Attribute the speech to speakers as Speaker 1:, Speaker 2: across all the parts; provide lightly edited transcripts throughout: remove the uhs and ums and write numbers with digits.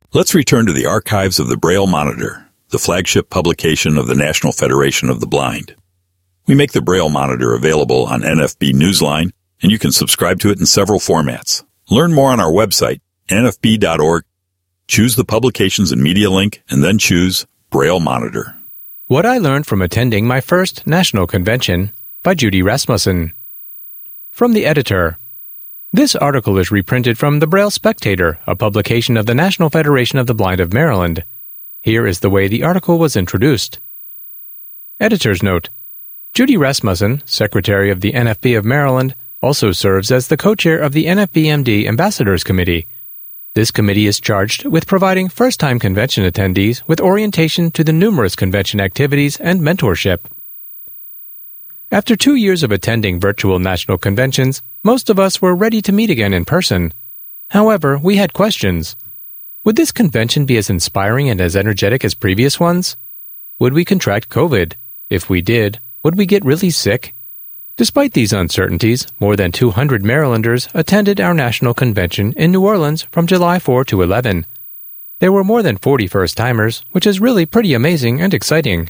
Speaker 1: Let's return to the archives of the Braille Monitor, the flagship publication of the National Federation of the Blind. We make the Braille Monitor available on NFB Newsline, and you can subscribe to it in several formats. Learn more on our website, nfb.org. Choose the Publications and Media link, and then choose Braille Monitor.
Speaker 2: What I Learned from Attending My First National Convention by Judy Rasmussen. From the editor. This article is reprinted from the Braille Spectator, a publication of the National Federation of the Blind of Maryland. Here is the way the article was introduced. Editor's note. Judy Rasmussen, Secretary of the NFB of Maryland, also serves as the co-chair of the NFB-MD Ambassadors Committee. This committee is charged with providing first-time convention attendees with orientation to the numerous convention activities and mentorship. After 2 years of attending virtual national conventions, most of us were ready to meet again in person. However, we had questions. Would this convention be as inspiring and as energetic as previous ones? Would we contract COVID? If we did, would we get really sick? Despite these uncertainties, more than 200 Marylanders attended our national convention in New Orleans from July 4 to 11. There were more than 40 first-timers, which is really pretty amazing and exciting.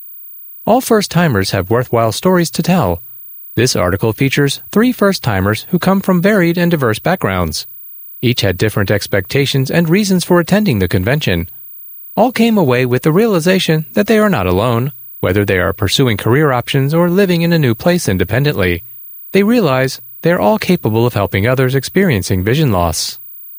Speaker 2: All first-timers have worthwhile stories to tell. This article features 3 first-timers who come from varied and diverse backgrounds. Each had different expectations and reasons for attending the convention. All came away with the realization that they are not alone. Whether they are pursuing career options or living in a new place independently, they realize they are all capable of helping others experiencing vision loss.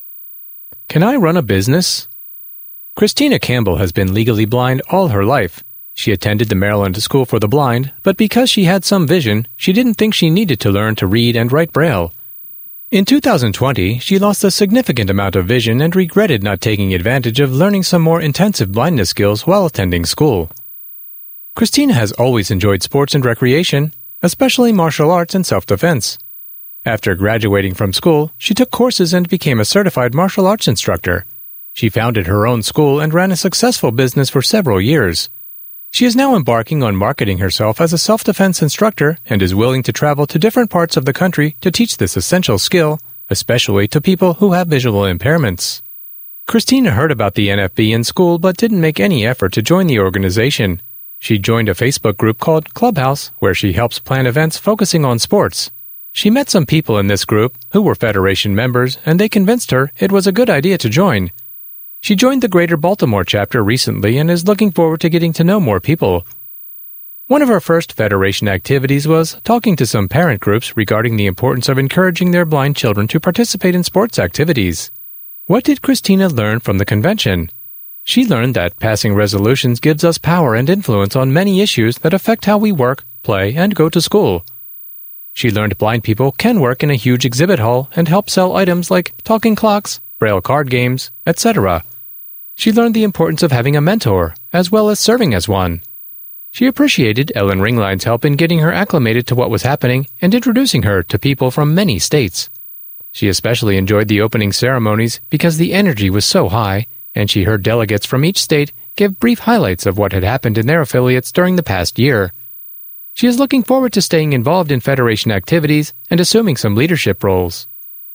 Speaker 2: Can I run a business? Christina Campbell has been legally blind all her life. She attended the Maryland School for the Blind, but because she had some vision, she didn't think she needed to learn to read and write Braille. In 2020, she lost a significant amount of vision and regretted not taking advantage of learning some more intensive blindness skills while attending school. Christina has always enjoyed sports and recreation, especially martial arts and self-defense. After graduating from school, she took courses and became a certified martial arts instructor. She founded her own school and ran a successful business for several years. She is now embarking on marketing herself as a self-defense instructor and is willing to travel to different parts of the country to teach this essential skill, especially to people who have visual impairments. Christina heard about the NFB in school but didn't make any effort to join the organization. She joined a Facebook group called Clubhouse, where she helps plan events focusing on sports. She met some people in this group who were Federation members, and they convinced her it was a good idea to join. She joined the Greater Baltimore chapter recently and is looking forward to getting to know more people. One of her first Federation activities was talking to some parent groups regarding the importance of encouraging their blind children to participate in sports activities. What did Christina learn from the convention? She learned that passing resolutions gives us power and influence on many issues that affect how we work, play, and go to school. She learned blind people can work in a huge exhibit hall and help sell items like talking clocks, Braille card games, etc. She learned the importance of having a mentor, as well as serving as one. She appreciated Ellen Ringline's help in getting her acclimated to what was happening and introducing her to people from many states. She especially enjoyed the opening ceremonies because the energy was so high, and she heard delegates from each state give brief highlights of what had happened in their affiliates during the past year. She is looking forward to staying involved in Federation activities and assuming some leadership roles.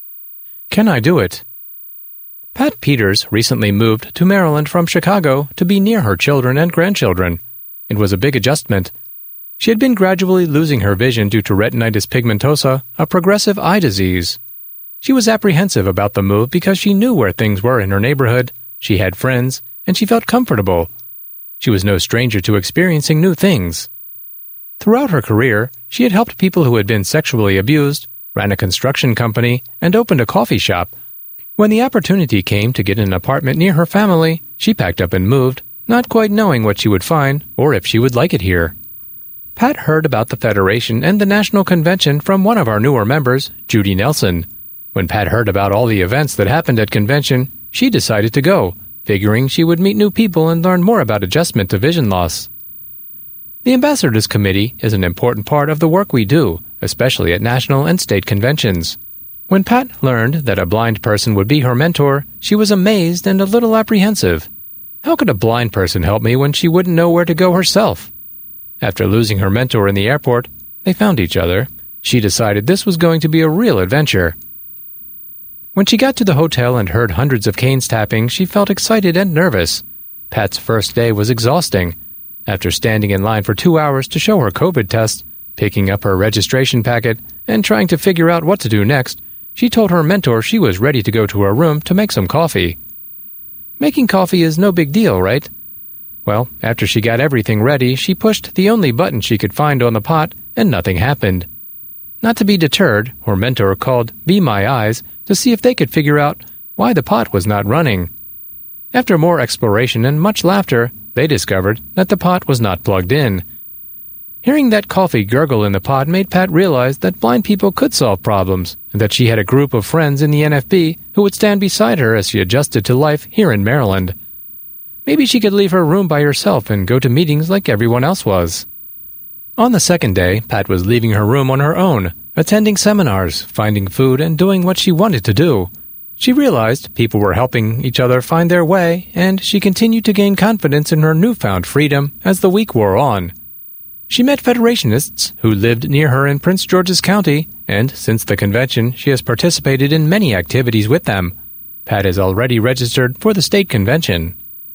Speaker 2: Can I do it? Pat Peters recently moved to Maryland from Chicago to be near her children and grandchildren. It was a big adjustment. She had been gradually losing her vision due to retinitis pigmentosa, a progressive eye disease. She was apprehensive about the move because she knew where things were in her neighborhood. She had friends, and she felt comfortable. She was no stranger to experiencing new things. Throughout her career, she had helped people who had been sexually abused, ran a construction company, and opened a coffee shop. When the opportunity came to get an apartment near her family, she packed up and moved, not quite knowing what she would find or if she would like it here. Pat heard about the Federation and the National Convention from one of our newer members, Judy Nelson. When Pat heard about all the events that happened at convention, she decided to go, figuring she would meet new people and learn more about adjustment to vision loss. The Ambassadors Committee is an important part of the work we do, especially at national and state conventions. When Pat learned that a blind person would be her mentor, she was amazed and a little apprehensive. How could a blind person help me when she wouldn't know where to go herself? After losing her mentor in the airport, they found each other. She decided this was going to be a real adventure. When she got to the hotel and heard hundreds of canes tapping, she felt excited and nervous. Pat's first day was exhausting. After standing in line for 2 hours to show her COVID test, picking up her registration packet, and trying to figure out what to do next, she told her mentor she was ready to go to her room to make some coffee. Making coffee is no big deal, right? Well, after she got everything ready, she pushed the only button she could find on the pot, and nothing happened. Not to be deterred, her mentor called Be My Eyes to see if they could figure out why the pot was not running. After more exploration and much laughter, they discovered that the pot was not plugged in. Hearing that coffee gurgle in the pot made Pat realize that blind people could solve problems, and that she had a group of friends in the NFB who would stand beside her as she adjusted to life here in Maryland. Maybe she could leave her room by herself and go to meetings like everyone else was. On the second day, Pat was leaving her room on her own, attending seminars, finding food, and doing what she wanted to do. She realized people were helping each other find their way, and she continued to gain confidence in her newfound freedom as the week wore on. She met Federationists who lived near her in Prince George's County, and since the convention, she has participated in many activities with them. Pat is already registered for the state convention.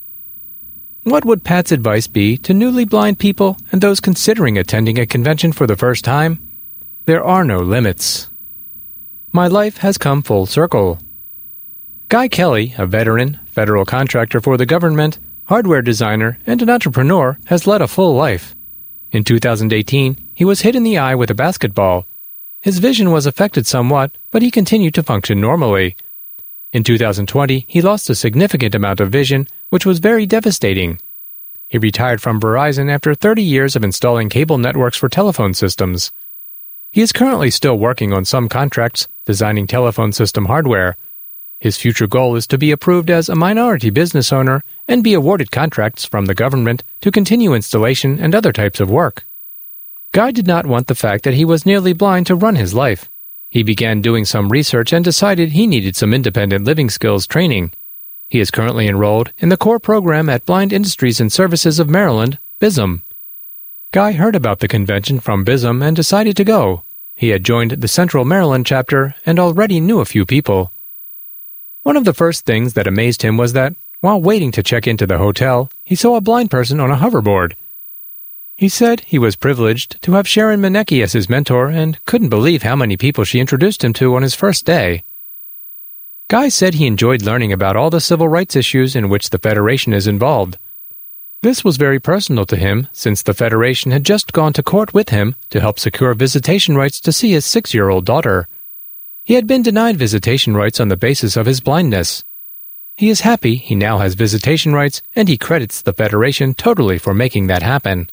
Speaker 2: What would Pat's advice be to newly blind people and those considering attending a convention for the first time? There are no limits. My life has come full circle. Guy Kelly, a veteran, federal contractor for the government, hardware designer, and an entrepreneur, has led a full life. In 2018, he was hit in the eye with a basketball. His vision was affected somewhat, but he continued to function normally. In 2020, he lost a significant amount of vision, which was very devastating. He retired from Verizon after 30 years of installing cable networks for telephone systems. He is currently still working on some contracts, designing telephone system hardware. His future goal is to be approved as a minority business owner and be awarded contracts from the government to continue installation and other types of work. Guy did not want the fact that he was nearly blind to run his life. He began doing some research and decided he needed some independent living skills training. He is currently enrolled in the core program at Blind Industries and Services of Maryland, BISM. Guy heard about the convention from BISM and decided to go. He had joined the Central Maryland chapter and already knew a few people. One of the first things that amazed him was that, while waiting to check into the hotel, he saw a blind person on a hoverboard. He said he was privileged to have Sharon Manecki as his mentor and couldn't believe how many people she introduced him to on his first day. Guy said he enjoyed learning about all the civil rights issues in which the Federation is involved. This was very personal to him since the Federation had just gone to court with him to help secure visitation rights to see his 6-year-old daughter. He had been denied visitation rights on the basis of his blindness. He is happy he now has visitation rights, and he credits the Federation totally for making that happen.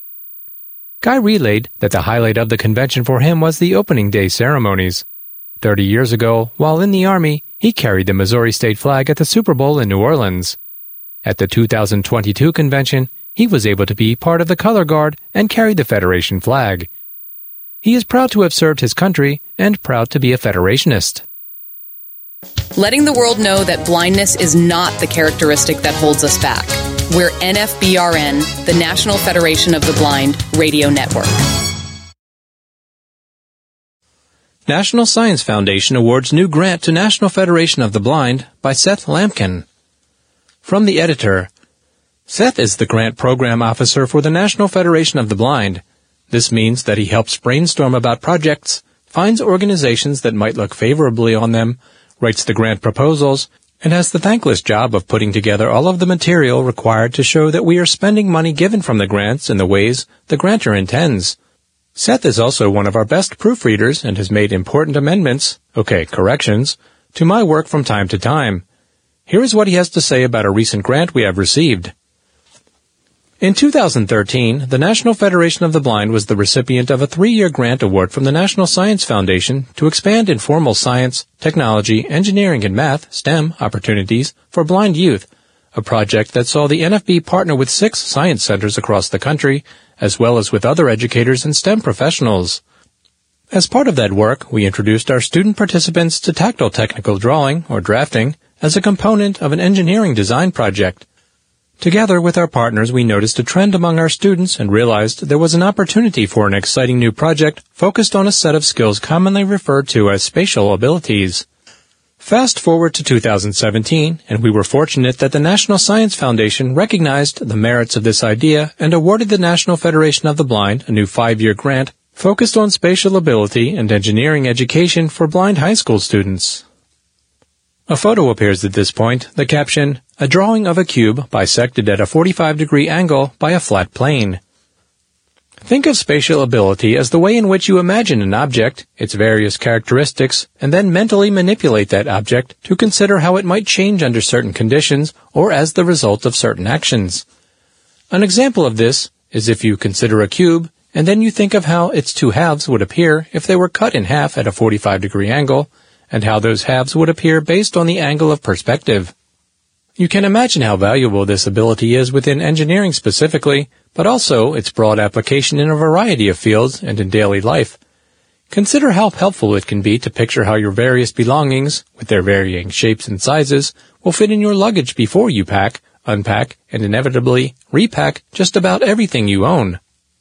Speaker 2: Guy relayed that the highlight of the convention for him was the opening day ceremonies. 30 years ago, while in the Army, he carried the Missouri state flag at the Super Bowl in New Orleans. At the 2022 convention, he was able to be part of the color guard and carry the Federation flag. He is proud to have served his country and proud to be a Federationist.
Speaker 3: Letting the world know that blindness is not the characteristic that holds us back. We're NFBRN, the National Federation of the Blind Radio Network.
Speaker 2: National Science Foundation awards new grant to National Federation of the Blind by Seth Lampkin. From the editor, Seth is the grant program officer for the National Federation of the Blind. This means that he helps brainstorm about projects, finds organizations that might look favorably on them, writes the grant proposals, and has the thankless job of putting together all of the material required to show that we are spending money given from the grants in the ways the grantor intends. Seth is also one of our best proofreaders and has made important amendments, corrections, to my work from time to time. Here is what he has to say about a recent grant we have received. In 2013, the National Federation of the Blind was the recipient of a 3-year grant award from the National Science Foundation to expand informal science, technology, engineering, and math (STEM) opportunities for blind youth, a project that saw the NFB partner with 6 science centers across the country, as well as with other educators and STEM professionals. As part of that work, we introduced our student participants to tactile technical drawing, or drafting, as a component of an engineering design project. Together with our partners, we noticed a trend among our students and realized there was an opportunity for an exciting new project focused on a set of skills commonly referred to as spatial abilities. Fast forward to 2017, and we were fortunate that the National Science Foundation recognized the merits of this idea and awarded the National Federation of the Blind a new 5-year grant focused on spatial ability and engineering education for blind high school students. A photo appears at this point, the caption, "A drawing of a cube bisected at a 45-degree angle by a flat plane." Think of spatial ability as the way in which you imagine an object, its various characteristics, and then mentally manipulate that object to consider how it might change under certain conditions or as the result of certain actions. An example of this is if you consider a cube, and then you think of how its two halves would appear if they were cut in half at a 45-degree angle, and how those halves would appear based on the angle of perspective. You can imagine how valuable this ability is within engineering specifically, but also its broad application in a variety of fields and in daily life. Consider how helpful it can be to picture how your various belongings, with their varying shapes and sizes, will fit in your luggage before you pack, unpack, and inevitably repack just about everything you own.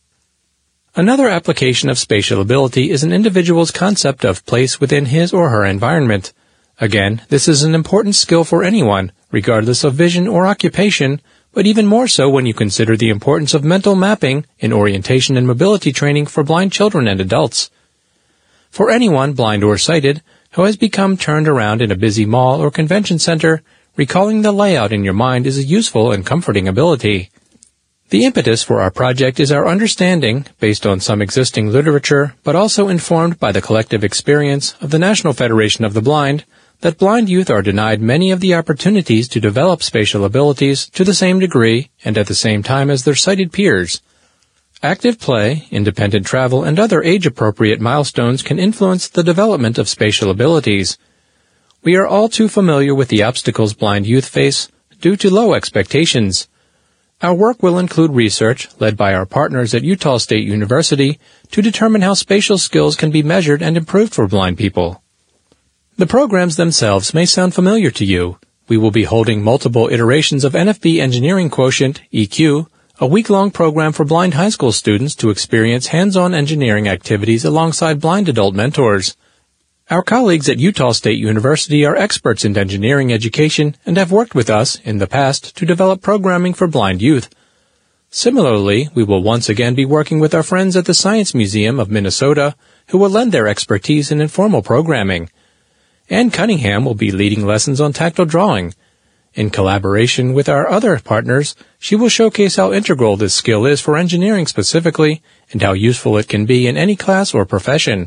Speaker 2: Another application of spatial ability is an individual's concept of place within his or her environment. Again, this is an important skill for anyone, regardless of vision or occupation, but even more so when you consider the importance of mental mapping in orientation and mobility training for blind children and adults. For anyone, blind or sighted, who has become turned around in a busy mall or convention center, recalling the layout in your mind is a useful and comforting ability. The impetus for our project is our understanding, based on some existing literature, but also informed by the collective experience of the National Federation of the Blind, that blind youth are denied many of the opportunities to develop spatial abilities to the same degree and at the same time as their sighted peers. Active play, independent travel, and other age-appropriate milestones can influence the development of spatial abilities. We are all too familiar with the obstacles blind youth face due to low expectations. Our work will include research led by our partners at Utah State University to determine how spatial skills can be measured and improved for blind people. The programs themselves may sound familiar to you. We will be holding multiple iterations of NFB Engineering Quotient, EQ, a week-long program for blind high school students to experience hands-on engineering activities alongside blind adult mentors. Our colleagues at Utah State University are experts in engineering education and have worked with us in the past to develop programming for blind youth. Similarly, we will once again be working with our friends at the Science Museum of Minnesota, who will lend their expertise in informal programming. Ann Cunningham will be leading lessons on tactile drawing. In collaboration with our other partners, she will showcase how integral this skill is for engineering specifically, and how useful it can be in any class or profession.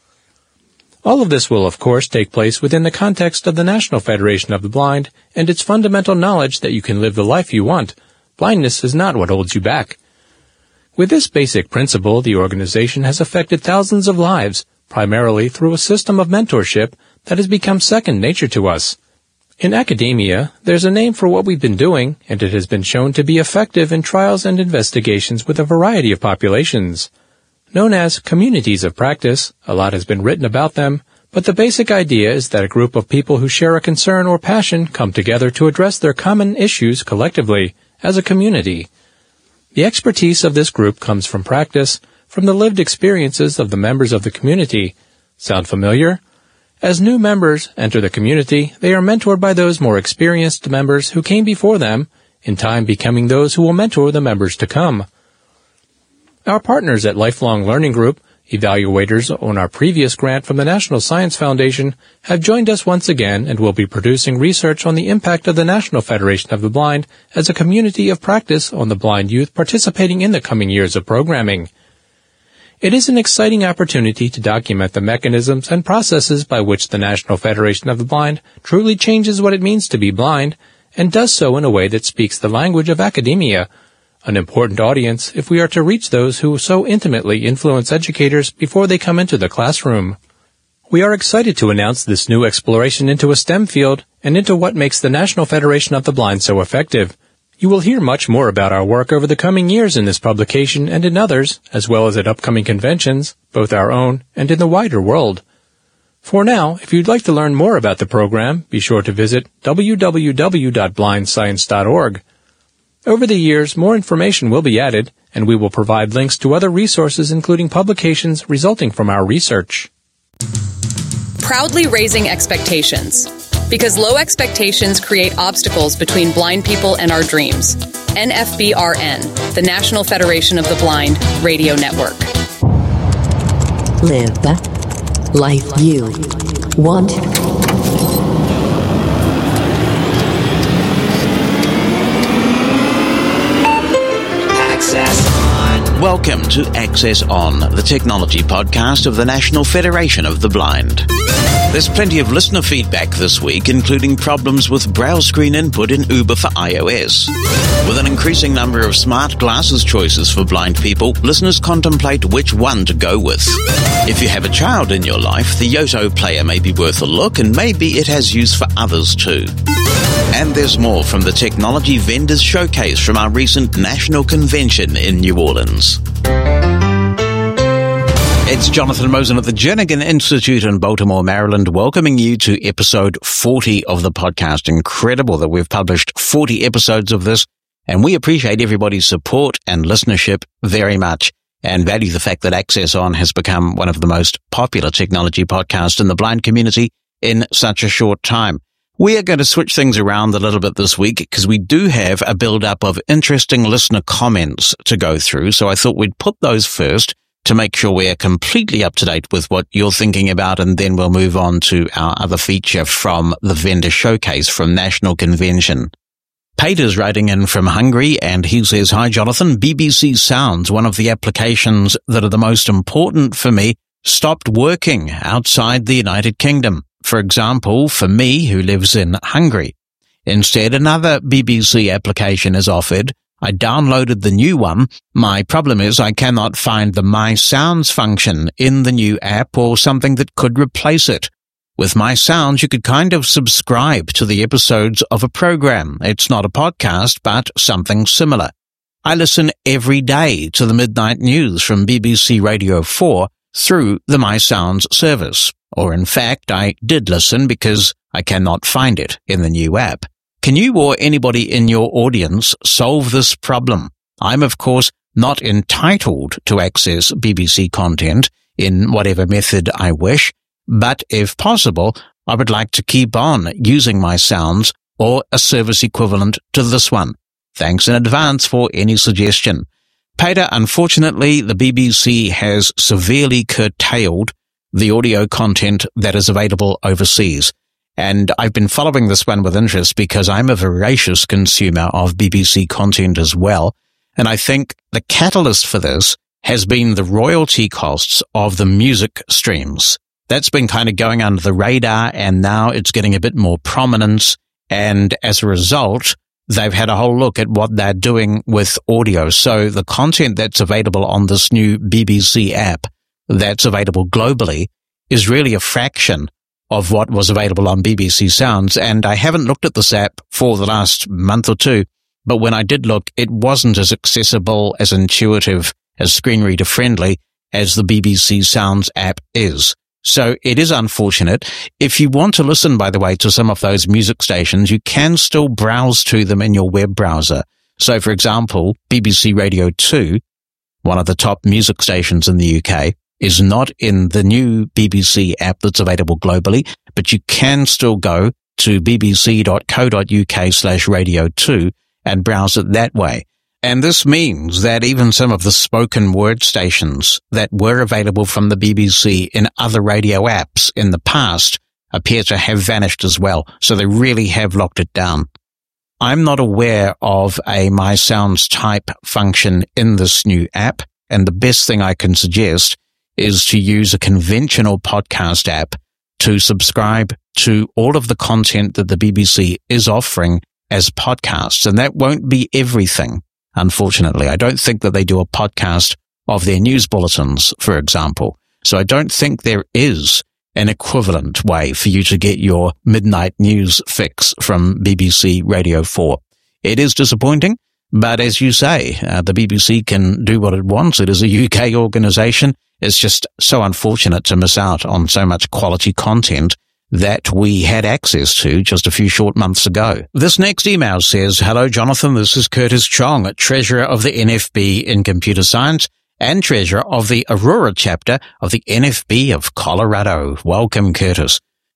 Speaker 2: All of this will, of course, take place within the context of the National Federation of the Blind and its fundamental knowledge that you can live the life you want. Blindness is not what holds you back. With this basic principle, the organization has affected thousands of lives, primarily through a system of mentorship that has become second nature to us. In academia, there's a name for what we've been doing, and it has been shown to be effective in trials and investigations with a variety of populations. Known as communities of practice, a lot has been written about them, but the basic idea is that a group of people who share a concern or passion come together to address their common issues collectively, as a community. The expertise of this group comes from practice, from the lived experiences of the members of the community. Sound familiar? As new members enter the community, they are mentored by those more experienced members who came before them, in time becoming those who will mentor the members to come. Our partners at Lifelong Learning Group, evaluators on our previous grant from the National Science Foundation, have joined us once again and will be producing research on the impact of the National Federation of the Blind as a community of practice on the blind youth participating in the coming years of programming. It is an exciting opportunity to document the mechanisms and processes by which the National Federation of the Blind truly changes what it means to be blind, and does so in a way that speaks the language of academia, an important audience if we are to reach those who so intimately influence educators before they come into the classroom. We are excited to announce this new exploration into a STEM field and into what makes the National Federation of the Blind so effective. You will hear much more about our work over the coming years in this publication and in others, as well as at upcoming conventions, both our own and in the wider world. For now, if you'd like to learn more about the program, be sure to visit www.blindscience.org. Over the years, more information will be added, and we will provide links to other resources including publications resulting from our research.
Speaker 3: proudly raising expectations. Because low expectations create obstacles between blind people and our dreams. NFBRN, the National Federation of the Blind Radio Network.
Speaker 4: Live the life you want.
Speaker 5: Access On. Welcome to Access On, the technology podcast of the National Federation of the Blind. There's plenty of listener feedback this week, including problems with Braille screen input in Uber for iOS. With an increasing number of smart glasses choices for blind people, listeners contemplate which one to go with. If you have a child in your life, the Yoto player may be worth a look, and maybe it has use for others too. And there's more from the Technology Vendors Showcase from our recent national convention in New Orleans. It's Jonathan Mosen at the Jernigan Institute in Baltimore, Maryland, welcoming you to episode 40 of the podcast. Incredible that we've published 40 episodes of this, and we appreciate everybody's support and listenership very much, and value the fact that Access On has become one of the most popular technology podcasts in the blind community in such a short time. We are going to switch things around a little bit this week because we do have a build-up of interesting listener comments to go through, so I thought we'd put those first to make sure we're completely up to date with what you're thinking about, and then we'll move on to our other feature from the Vendor Showcase from National Convention. Peter's writing in from Hungary, and he says, "Hi Jonathan, BBC Sounds, one of the applications that are the most important for me, stopped working outside the United Kingdom. For example, for me, who lives in Hungary. Instead, another BBC application is offered. I downloaded the new one. My problem is I cannot find the My Sounds function in the new app or something that could replace it. With My Sounds, you could kind of subscribe to the episodes of a program. It's not a podcast, but something similar. I listen every day to the midnight news from BBC Radio 4 through the My Sounds service. Or in fact, I did listen because I cannot find it in the new app. Can you or anybody in your audience solve this problem? I'm, of course, not entitled to access BBC content in whatever method I wish, but if possible, I would like to keep on using My Sounds or a service equivalent to this one. Thanks in advance for any suggestion." Peter, unfortunately, the BBC has severely curtailed the audio content that is available overseas. And I've been following this one with interest because I'm a voracious consumer of BBC content as well. And I think the catalyst for this has been the royalty costs of the music streams. That's been kind of going under the radar, and now it's getting a bit more prominence. And as a result, they've had a whole look at what they're doing with audio. So the content that's available on this new BBC app that's available globally is really a fraction of what was available on BBC Sounds. And I haven't looked at this app for the last month or two, but when I did look, it wasn't as accessible, as intuitive, as screen reader friendly as the BBC Sounds app is. So it is unfortunate. If you want to listen, by the way, to some of those music stations, you can still browse to them in your web browser. So for example, BBC Radio 2, one of the top music stations in the UK, is not in the new BBC app that's available globally, but you can still go to bbc.co.uk/radio2 and browse it that way. And this means that even some of the spoken word stations that were available from the BBC in other radio apps in the past appear to have vanished as well. So they really have locked it down. I'm not aware of a My Sounds type function in this new app, and the best thing I can suggest is to use a conventional podcast app to subscribe to all of the content that the BBC is offering as podcasts. And that won't be everything, unfortunately. I don't think that they do a podcast of their news bulletins, for example. So I don't think there is an equivalent way for you to get your midnight news fix from BBC Radio 4. It is disappointing, but as you say, the BBC can do what it wants. It is a UK organisation. It's just so unfortunate to miss out on so much quality content that we had access to just a few short months ago. This next email says, "Hello, Jonathan. This is Curtis Chong, Treasurer of the NFB in Computer Science and Treasurer of the Aurora chapter of the NFB of Colorado." Welcome, Curtis.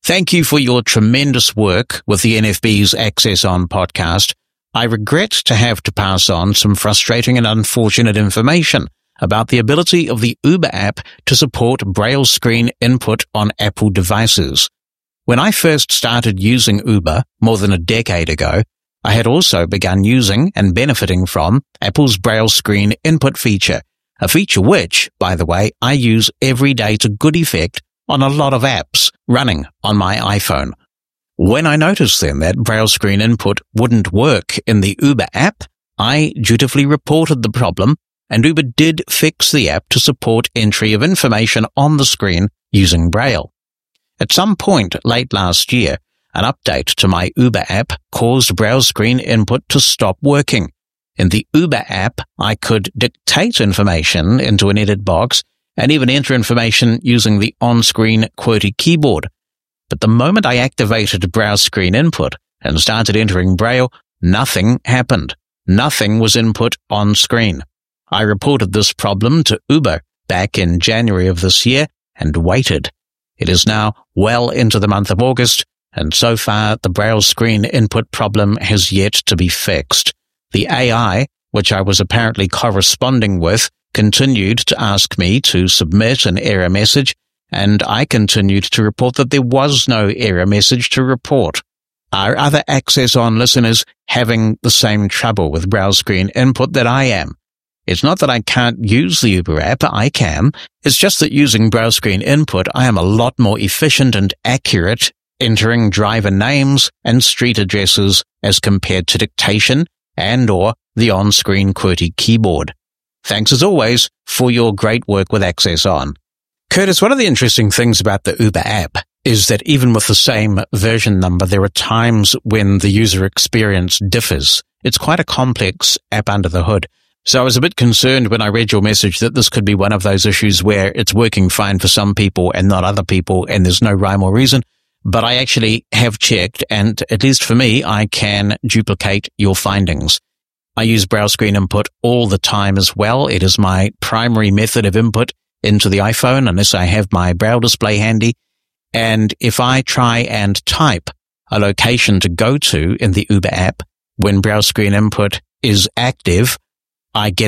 Speaker 5: Thank you for your tremendous work with the NFB's Access On podcast. I regret to have to pass on some frustrating and unfortunate information about the ability of the Uber app to support Braille screen input on Apple devices. When I first started using Uber more than a decade ago, I had also begun using and benefiting from Apple's Braille screen input feature, a feature which, by the way, I use every day to good effect on a lot of apps running on my iPhone. When I noticed then that Braille screen input wouldn't work in the Uber app, I dutifully reported the problem, and Uber did fix the app to support entry of information on the screen using Braille. At some point late last year, an update to my Uber app caused Braille screen input to stop working. In the Uber app, I could dictate information into an edit box and even enter information using the on-screen QWERTY keyboard. But the moment I activated Braille screen input and started entering Braille, nothing happened. Nothing was input on screen. I reported this problem to Uber back in January of this year and waited. It is now well into the month of August, and so far the Braille screen input problem has yet to be fixed. The AI, which I was apparently corresponding with, continued to ask me to submit an error message, and I continued to report that there was no error message to report. Are other Access On listeners having the same trouble with Braille screen input that I am? It's not that I can't use the Uber app, I can. It's just that using Braille screen input, I am a lot more efficient and accurate entering driver names and street addresses as compared to dictation and or the on-screen QWERTY keyboard. Thanks as always for your great work with Access On. Curtis, one of the interesting things about the Uber app is that even with the same version number, there are times when the user experience differs. It's quite a complex app under the hood. So I was a bit concerned when I read your message that this could be one of those issues where it's working fine for some people and not other people, and there's no rhyme or reason. But I actually have checked, and at least for me, I can duplicate your findings. I use Braille screen input all the time as well. It is my primary method of input into the iPhone unless I have my Braille display handy. And if I try and type a location to go to in the Uber app, when Braille screen input is active, I get